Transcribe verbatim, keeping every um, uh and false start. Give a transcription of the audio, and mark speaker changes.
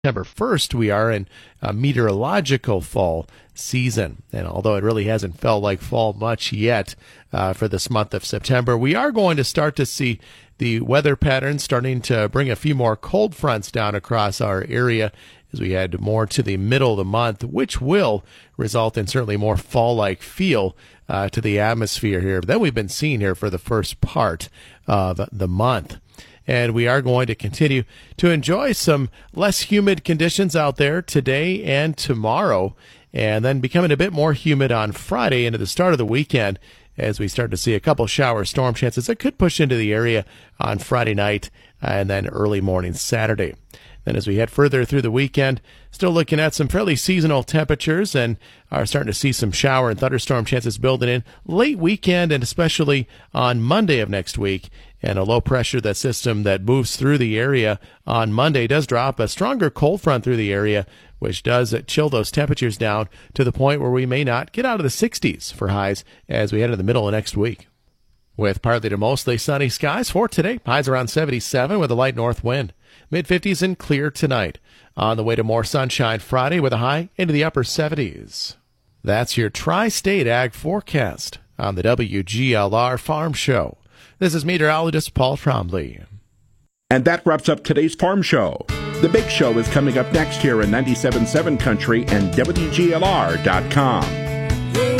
Speaker 1: September first, we are in a meteorological fall season. And although it really hasn't felt like fall much yet uh, for this month of September, we are going to start to see the weather patterns starting to bring a few more cold fronts down across our area as we head more to the middle of the month, which will result in certainly more fall-like feel uh, to the atmosphere here than we've been seeing here for the first part of the month. And we are going to continue to enjoy some less humid conditions out there today and tomorrow, and then becoming a bit more humid on Friday into the start of the weekend as we start to see a couple shower storm chances that could push into the area on Friday night and then early morning Saturday. Then as we head further through the weekend, still looking at some fairly seasonal temperatures and are starting to see some shower and thunderstorm chances building in late weekend and especially on Monday of next week. And a low pressure that system that moves through the area on Monday does drop a stronger cold front through the area, which does chill those temperatures down to the point where we may not get out of the sixties for highs as we head into the middle of next week. With partly to mostly sunny skies for today, highs around seventy-seven with a light north wind. mid-fifties and clear tonight. On the way to more sunshine Friday with a high into the upper seventies. That's your Tri-State Ag forecast on the W G L R Farm Show. This is meteorologist Paul Trombley.
Speaker 2: And that wraps up today's Farm Show. The Big Show is coming up next here in ninety-seven point seven Country and W G L R dot com.